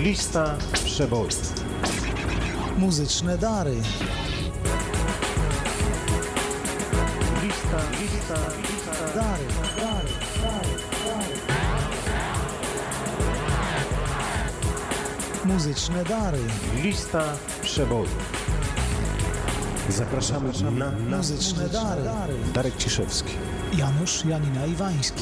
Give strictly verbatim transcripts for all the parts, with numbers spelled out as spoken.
Lista przebojów. Muzyczne dary. Lista, lista, lista. Dary, dary, dary, dary. Muzyczne dary. Lista przebojów. Zapraszamy na, na Muzyczne dary. Darek Ciszewski. Janusz Janina Iwański.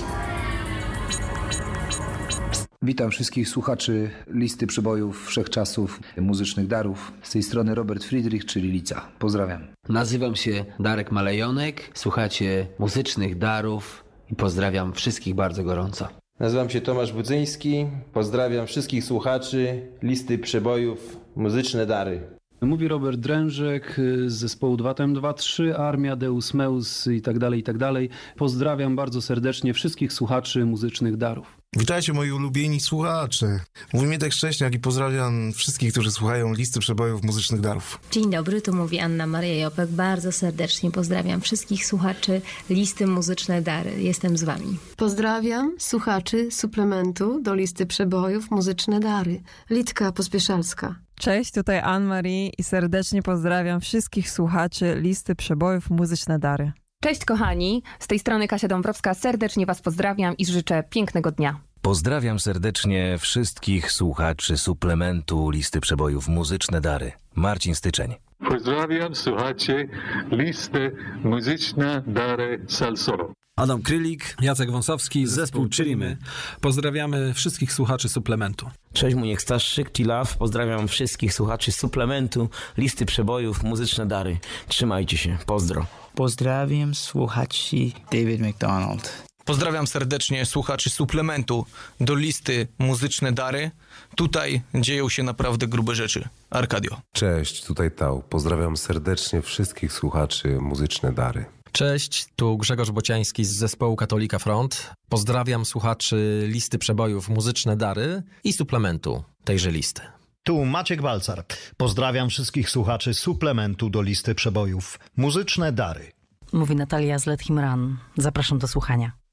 Witam wszystkich słuchaczy Listy Przebojów Wszechczasów Muzycznych Darów. Z tej strony Robert Friedrich, czyli Lica. Pozdrawiam. Nazywam się Darek Malejonek, słuchacie Muzycznych Darów i pozdrawiam wszystkich bardzo gorąco. Nazywam się Tomasz Budzyński, pozdrawiam wszystkich słuchaczy Listy Przebojów Muzyczne Dary. Mówi Robert Drężek z zespołu dwa tem dwa trzy, Armia, Deus Meus i tak dalej, i tak dalej. Pozdrawiam bardzo serdecznie wszystkich słuchaczy Muzycznych Darów. Witajcie moi ulubieni słuchacze. Mówi Mietek Szcześniak i pozdrawiam wszystkich, którzy słuchają Listy Przebojów Muzycznych Darów. Dzień dobry, tu mówi Anna Maria Jopek. Bardzo serdecznie pozdrawiam wszystkich słuchaczy Listy Muzyczne Dary. Jestem z wami. Pozdrawiam słuchaczy suplementu do Listy Przebojów Muzyczne Dary. Litka Pospieszalska. Cześć, tutaj Anne-Marie i serdecznie pozdrawiam wszystkich słuchaczy Listy Przebojów Muzyczne Dary. Cześć kochani, z tej strony Kasia Dąbrowska, serdecznie was pozdrawiam i życzę pięknego dnia. Pozdrawiam serdecznie wszystkich słuchaczy suplementu Listy Przebojów Muzyczne Dary. Marcin Styczeń. Pozdrawiam słuchacie Listy Muzyczne Dary Salsoro. Adam Krylik, Jacek Wąsowski, zespół Chillimy. Pozdrawiamy wszystkich słuchaczy suplementu. Cześć, Muniek Staszczyk, T-Love. Pozdrawiam wszystkich słuchaczy suplementu Listy Przebojów Muzyczne Dary. Trzymajcie się, pozdro. Pozdrawiam słuchaczy David McDonald. Pozdrawiam serdecznie słuchaczy suplementu do Listy Muzyczne Dary. Tutaj dzieją się naprawdę grube rzeczy. Arkadio. Cześć, tutaj Tał. Pozdrawiam serdecznie wszystkich słuchaczy Muzyczne Dary. Cześć, tu Grzegorz Bociański z zespołu Katolika Front. Pozdrawiam słuchaczy Listy Przebojów Muzyczne Dary i suplementu tejże listy. Tu Maciek Balcar. Pozdrawiam wszystkich słuchaczy suplementu do Listy Przebojów Muzyczne Dary. Mówi Natalia z Let Him Run. Zapraszam do słuchania.